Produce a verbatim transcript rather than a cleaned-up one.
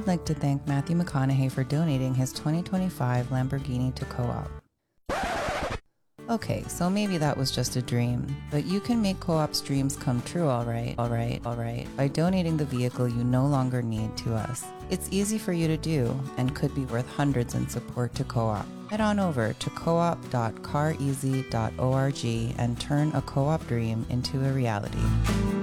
I'd like to thank Matthew McConaughey for donating his twenty twenty-five Lamborghini to Co-op. Okay, so maybe that was just a dream, but you can make Co-op's dreams come true, alright, alright, alright, by donating the vehicle you no longer need to us. It's easy for you to do, and could be worth hundreds in support to Co-op. Head on over to co-op dot car easy dot org and turn a Co-op dream into a reality.